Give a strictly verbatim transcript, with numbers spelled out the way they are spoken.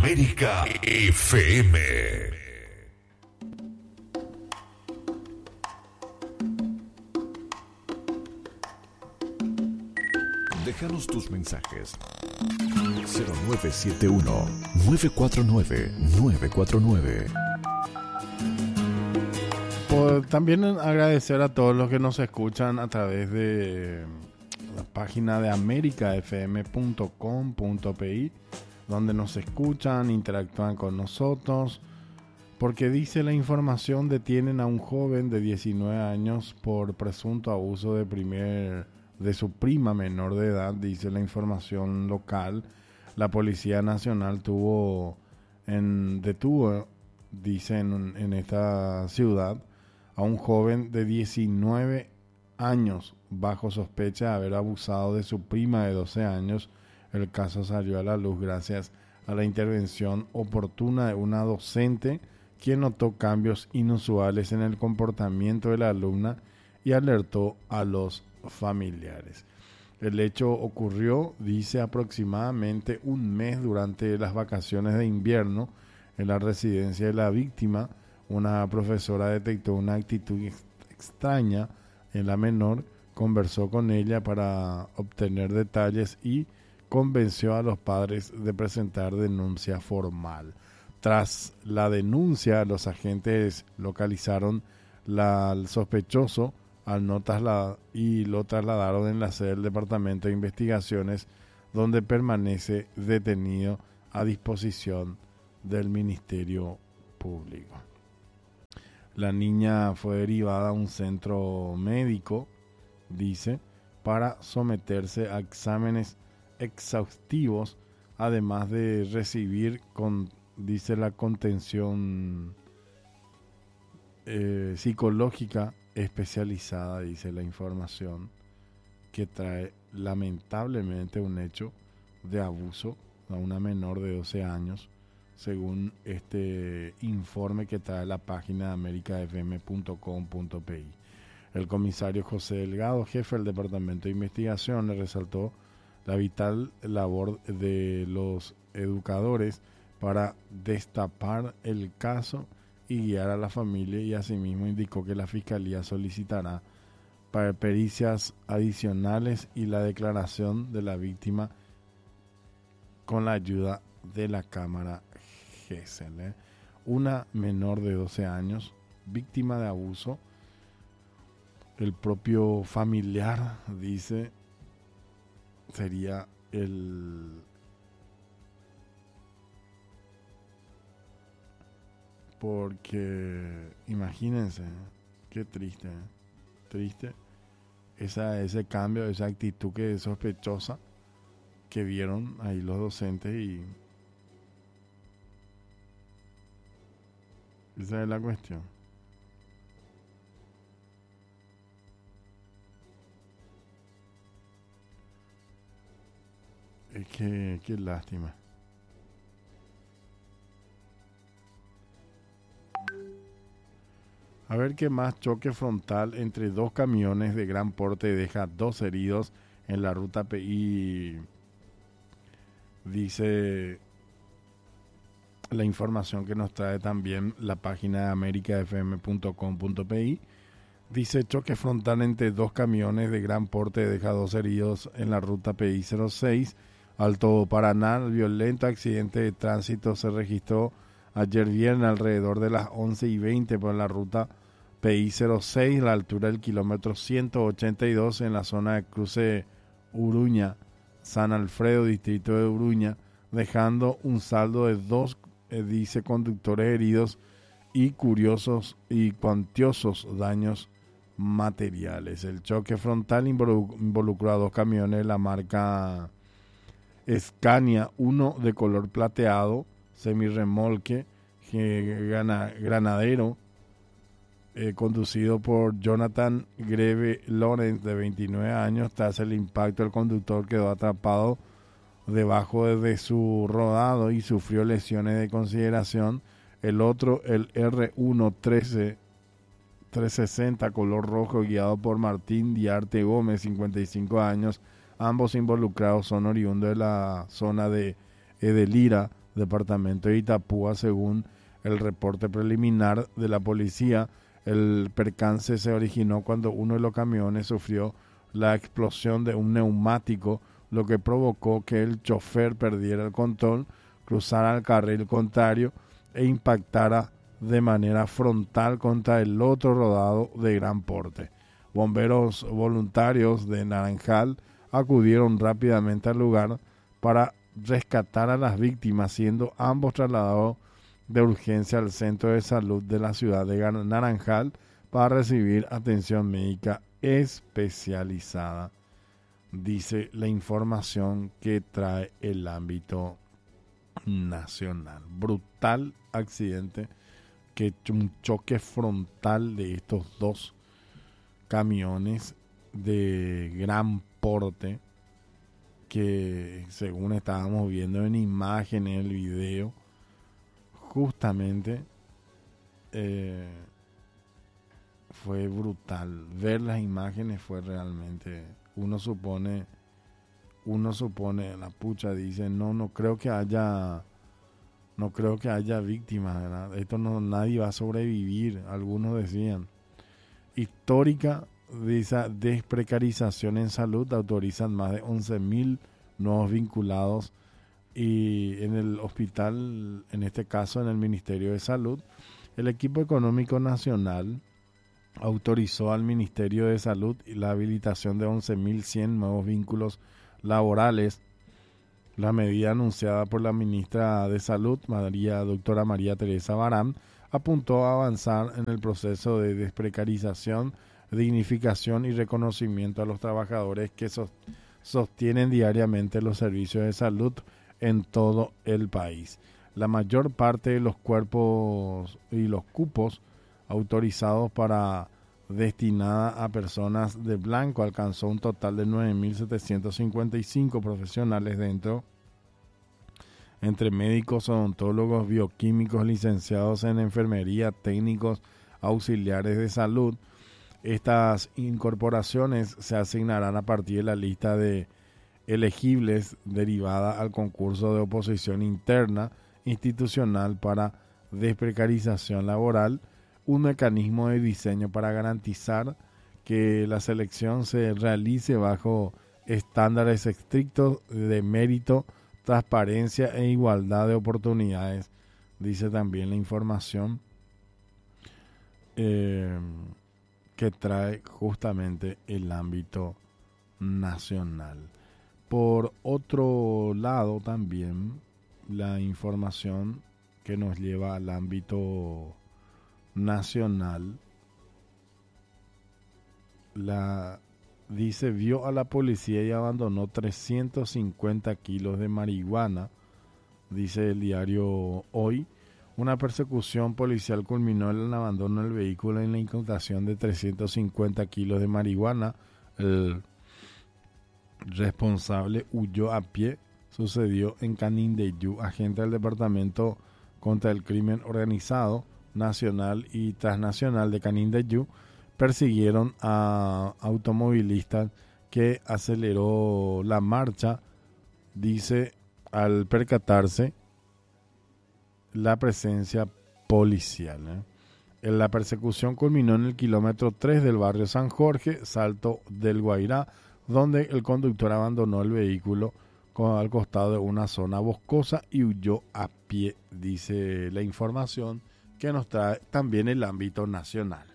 América F M. Déjanos tus mensajes. cero nueve siete uno, nueve cuatro nueve, nueve cuatro nueve. Pues también agradecer a todos los que nos escuchan a través de la página de america f m punto com punto p i, donde nos escuchan, interactúan con nosotros, porque dice la información: detienen a un joven de diecinueve años por presunto abuso de primer de su prima menor de edad. Dice la información local. La Policía Nacional tuvo en detuvo, dice en, en esta ciudad, a un joven de diecinueve años bajo sospecha de haber abusado de su prima de doce años. El caso salió a la luz gracias a la intervención oportuna de una docente, quien notó cambios inusuales en el comportamiento de la alumna y alertó a los familiares. El hecho ocurrió, dice, aproximadamente un mes durante las vacaciones de invierno en la residencia de la víctima. Una profesora detectó una actitud ex- extraña en la menor, conversó con ella para obtener detalles y convenció a los padres de presentar denuncia formal. Tras la denuncia, los agentes localizaron la, al sospechoso al no trasladar, y lo trasladaron en la sede del Departamento de Investigaciones, donde permanece detenido a disposición del Ministerio Público. La niña fue derivada a un centro médico, dice, para someterse a exámenes exhaustivos, además de recibir, con, dice, la contención eh, psicológica especializada, dice la información, que trae lamentablemente un hecho de abuso a una menor de doce años, según este informe que trae la página de america f m punto com punto p i. El comisario José Delgado, jefe del Departamento de Investigación, le resaltó la vital labor de los educadores para destapar el caso y guiar a la familia, y asimismo indicó que la Fiscalía solicitará para pericias adicionales y la declaración de la víctima con la ayuda de la Cámara Gesell. ¿eh? Una menor de doce años, víctima de abuso. El propio familiar, dice, sería el porque imagínense, qué triste, ¿eh? triste esa, ese cambio, esa actitud que es sospechosa que vieron ahí los docentes, y esa es la cuestión. Es que, qué lástima. A ver qué más. Choque frontal entre dos camiones de gran porte deja dos heridos en la ruta P I. Dice la información que nos trae también la página de america f m punto com punto p i. Dice: choque frontal entre dos camiones de gran porte deja dos heridos en la ruta P I cero seis, Alto Paraná. El violento accidente de tránsito se registró ayer viernes alrededor de las once y veinte por la ruta P I cero seis, a la altura del kilómetro ciento ochenta y dos, en la zona de cruce Uruña, San Alfredo, distrito de Uruña, dejando un saldo de dos, eh, dice, conductores heridos y curiosos y cuantiosos daños materiales. El choque frontal involucró a dos camiones de la marca Scania, uno de color plateado, semirremolque, grana, granadero, eh, conducido por Jonathan Greve Lawrence, de veintinueve años. Tras el impacto, el conductor quedó atrapado debajo de su rodado y sufrió lesiones de consideración. El otro, el R uno trece trescientos sesenta color rojo, guiado por Martín Diarte Gómez, cincuenta y cinco años. Ambos involucrados son oriundos de la zona de Edelira, departamento de Itapúa. Según el reporte preliminar de la policía, el percance se originó cuando uno de los camiones sufrió la explosión de un neumático, lo que provocó que el chofer perdiera el control, cruzara el carril contrario e impactara de manera frontal contra el otro rodado de gran porte. Bomberos voluntarios de Naranjal acudieron rápidamente al lugar para rescatar a las víctimas, siendo ambos trasladados de urgencia al centro de salud de la ciudad de Naranjal para recibir atención médica especializada, dice la información que trae el ámbito nacional. Brutal accidente, que un choque frontal de estos dos camiones de gran porte, que según estábamos viendo en imágenes, en el video, justamente eh, fue brutal. Ver las imágenes fue realmente, uno supone, uno supone, la pucha dice, no, no creo que haya, no creo que haya víctimas, ¿verdad? Esto no, nadie va a sobrevivir, algunos decían. Histórica, dice, desprecarización en salud, autorizan más de once mil nuevos vinculados, y en el hospital, en este caso en el Ministerio de Salud, el equipo económico nacional autorizó al Ministerio de Salud la habilitación de once mil cien nuevos vínculos laborales. La medida anunciada por la ministra de Salud, María, doctora María Teresa Barán, apuntó a avanzar en el proceso de desprecarización, dignificación y reconocimiento a los trabajadores que sostienen diariamente los servicios de salud en todo el país. La mayor parte de los cuerpos y los cupos autorizados para destinada a personas de blanco alcanzó un total de nueve mil setecientos cincuenta y cinco profesionales dentro, entre médicos, odontólogos, bioquímicos, licenciados en enfermería, técnicos, auxiliares de salud. Estas incorporaciones se asignarán a partir de la lista de elegibles derivada al concurso de oposición interna institucional para desprecarización laboral, un mecanismo de diseño para garantizar que la selección se realice bajo estándares estrictos de mérito, transparencia e igualdad de oportunidades, dice también la información eh, que trae justamente el ámbito nacional. Por otro lado, también la información que nos lleva al ámbito nacional, la dice, vio a la policía y abandonó trescientos cincuenta kilos de marihuana, dice el diario Hoy. Una persecución policial culminó en el abandono del vehículo y en la incautación de trescientos cincuenta kilos de marihuana. El responsable huyó a pie. Sucedió en Canindeyú. Agentes del Departamento contra el Crimen Organizado Nacional y Transnacional de Canindeyú persiguieron a automovilistas que aceleró la marcha, dice, al percatarse la presencia policial. ¿eh? La persecución culminó en el kilómetro tres del barrio San Jorge, Salto del Guairá, donde el conductor abandonó el vehículo al costado de una zona boscosa y huyó a pie, dice la información que nos trae también el ámbito nacional.